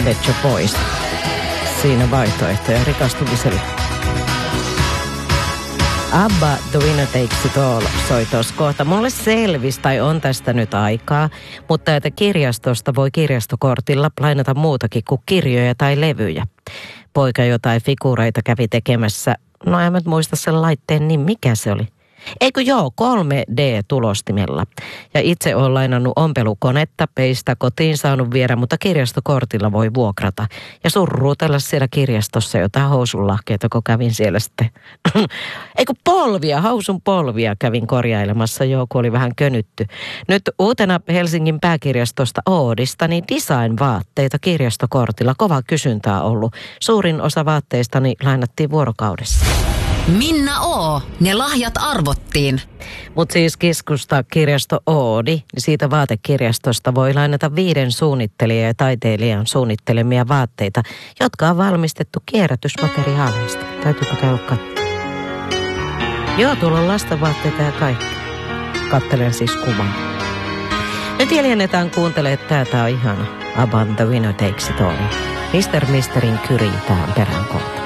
Pet Shop Boys. Siinä vaihtoehtoja rikastumiselle. ABBA, The Winner Takes It All soi tuossa kohta. Mulle selvisi, tai on tästä nyt aikaa, mutta että kirjastosta voi kirjastokortilla lainata muutakin kuin kirjoja tai levyjä. Poika jotain figureita kävi tekemässä. No en mä muista sen laitteen, niin mikä se oli? Eikö joo, 3D-tulostimella. Ja itse olen lainannut ompelukonetta, peistä kotiin saanut viedä, mutta kirjastokortilla voi vuokrata. Ja surruutella siellä kirjastossa jotain housunlahkeita, kun kävin siellä sitten. Eikö polvia, hausun polvia kävin korjailemassa, joo, kun oli vähän könytty. Nyt uutena Helsingin pääkirjastosta Oodista, niin design-vaatteita kirjastokortilla. Kova kysyntää ollut. Suurin osa vaatteistani lainattiin vuorokaudessa. Minna O. Ne lahjat arvottiin. Mutta siis keskusta kirjasto Oodi, niin siitä vaatekirjastosta voi lainata 5 suunnittelijan ja taiteilijan suunnittelemia vaatteita, jotka on valmistettu kierrätysmateriaaleista. Täytyykö käydä katsoa? Joo, tuolla on lastenvaatteita ja kaikki. Kattelen siis kuvaa. Nyt hiljennetään kuuntelee, että tää on ihana. ABBAn The Winner Takes It All. Misterin kyrii tähän perään kohta.